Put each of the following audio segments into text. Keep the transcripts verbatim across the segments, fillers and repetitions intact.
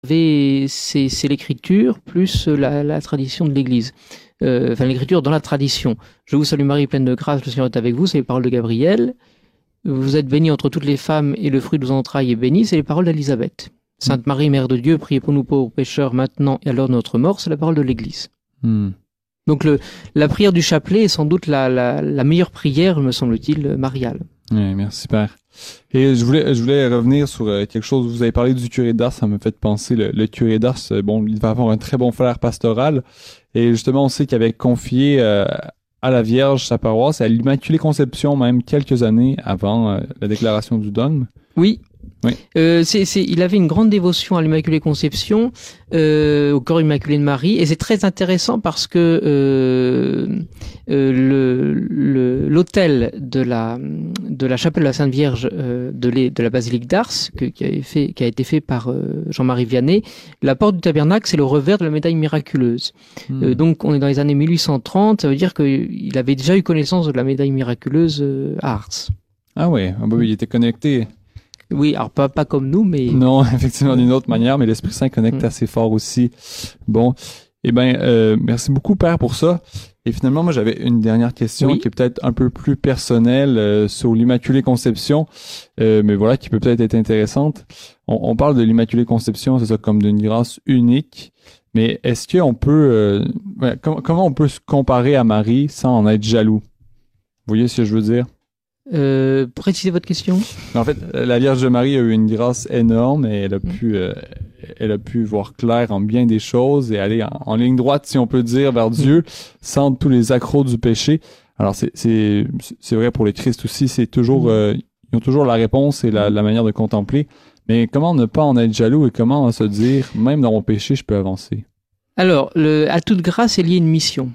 avez, c'est, c'est l'écriture plus la, la tradition de l'Église. Euh, enfin, l'écriture dans la tradition. Je vous salue Marie, pleine de grâce, le Seigneur est avec vous, c'est les paroles de Gabriel. Vous êtes bénie entre toutes les femmes et le fruit de vos entrailles est béni, c'est les paroles d'Élisabeth. Sainte Marie, Mère de Dieu, priez pour nous pauvres pécheurs maintenant et à l'heure de notre mort, c'est la parole de l'Église. Mm. Donc le, la prière du chapelet est sans doute la, la, la meilleure prière, me semble-t-il, mariale. Oui, merci Père. Et je voulais, je voulais revenir sur euh, quelque chose. Vous avez parlé du curé d'Ars, ça me fait penser. Le, le curé d'Ars, euh, bon, il va avoir un très bon frère pastoral. Et justement, on sait qu'il avait confié euh, à la Vierge sa paroisse, à l'Immaculée Conception, même quelques années avant euh, la déclaration du dogme. Oui. Oui. Euh, c'est, c'est, il avait une grande dévotion à l'Immaculée Conception, euh, au corps immaculé de Marie, et c'est très intéressant parce que euh, euh, le, le, l'autel de la de la chapelle de la Sainte Vierge euh, de, les, de la basilique d'Ars, que, qui, a fait, qui a été fait par euh, Jean-Marie Vianney, la porte du tabernacle, c'est le revers de la médaille miraculeuse. Mmh. Euh, donc on est dans les années mille huit cent trente, ça veut dire qu'il avait déjà eu connaissance de la médaille miraculeuse euh, à Ars. Ah ouais, ah bah oui, il était connecté. Oui, alors pas, pas comme nous, mais... Non, effectivement, d'une autre manière, mais l'Esprit Saint connecte mmh. assez fort aussi. Bon, eh bien, euh, merci beaucoup, Père, pour ça. Et finalement, moi, j'avais une dernière question oui. qui est peut-être un peu plus personnelle euh, sur l'Immaculée Conception, euh, mais voilà, qui peut peut-être être intéressante. On, on parle de l'Immaculée Conception, c'est ça, comme d'une grâce unique, mais est-ce qu'on peut... Euh, ouais, com- comment on peut se comparer à Marie sans en être jaloux? Vous voyez ce que je veux dire? Euh, précisez votre question. En fait, la Vierge de Marie a eu une grâce énorme et elle a pu, euh, elle a pu voir clair en bien des choses et aller en, en ligne droite, si on peut dire, vers Dieu, sans tous les accros du péché. Alors c'est, c'est, c'est vrai pour les Christ aussi, c'est toujours, euh, ils ont toujours la réponse et la, la manière de contempler. Mais comment ne pas en être jaloux et comment se dire, même dans mon péché, je peux avancer? Alors, le, à toute grâce est liée une mission.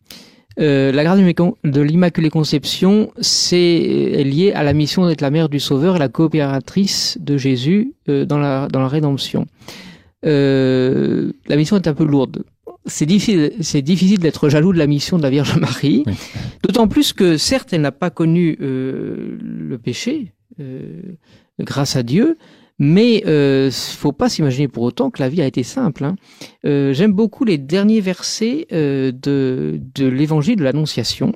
Euh, la grâce de l'Immaculée Conception, c'est lié à la mission d'être la mère du Sauveur et la coopératrice de Jésus euh, dans la dans la rédemption. Euh, la mission est un peu lourde. C'est difficile, c'est difficile d'être jaloux de la mission de la Vierge Marie, oui. D'autant plus que certes, elle n'a pas connu euh, le péché, euh, grâce à Dieu. Mais euh, faut pas s'imaginer pour autant que la vie a été simple. Hein. Euh, j'aime beaucoup les derniers versets euh, de, de l'évangile de l'Annonciation.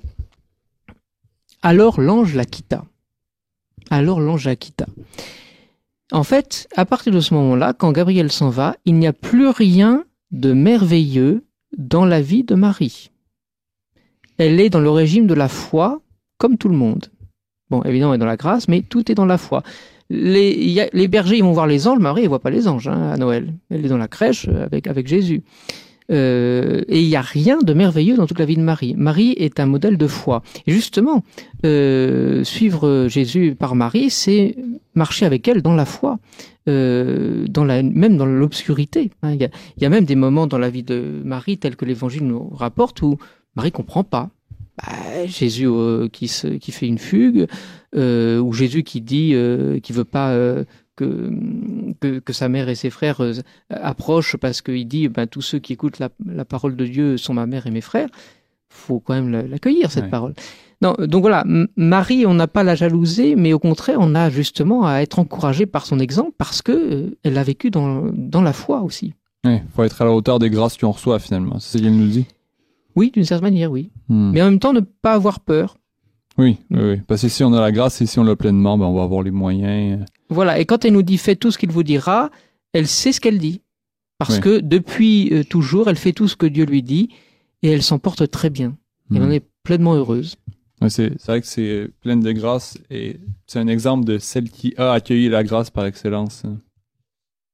Alors l'ange la quitta. Alors l'ange la quitta. En fait, à partir de ce moment-là, quand Gabriel s'en va, il n'y a plus rien de merveilleux dans la vie de Marie. Elle est dans le régime de la foi, comme tout le monde. Bon, évidemment, elle est dans la grâce, mais tout est dans la foi. Les, y a, les bergers, ils vont voir les anges. Marie, elle voit pas les anges hein, à Noël. Elle est dans la crèche avec, avec Jésus. Euh, et il n'y a rien de merveilleux dans toute la vie de Marie. Marie est un modèle de foi. Et justement, euh, suivre Jésus par Marie, c'est marcher avec elle dans la foi, euh, dans la, même dans l'obscurité. Il hein. y, y a même des moments dans la vie de Marie, tels que l'Évangile nous rapporte, où Marie comprend pas. Bah, Jésus euh, qui, se, qui fait une fugue, euh, ou Jésus qui dit euh, qu'il veut pas euh, que, que que sa mère et ses frères euh, approchent parce qu'il dit ben tous ceux qui écoutent la, la parole de Dieu sont ma mère et mes frères. Faut quand même l'accueillir cette ouais. parole. Non, donc voilà, M- Marie, on n'a pas à la jalouser, mais au contraire, on a justement à être encouragé par son exemple parce que euh, elle a vécu dans dans la foi aussi. Oui, faut être à la hauteur des grâces qu'on reçoit finalement. C'est ce qu'elle nous dit. Oui, d'une certaine manière, oui. Hmm. Mais en même temps, ne pas avoir peur. Oui, oui, oui. Parce que si on a la grâce et si on l'a pleinement, ben on va avoir les moyens. Voilà, et quand elle nous dit « faites tout ce qu'il vous dira », elle sait ce qu'elle dit. Parce oui. que depuis euh, toujours, elle fait tout ce que Dieu lui dit et elle s'en porte très bien. Hmm. Elle en est pleinement heureuse. Oui, c'est, c'est vrai que c'est pleine de grâce et c'est un exemple de celle qui a accueilli la grâce par excellence.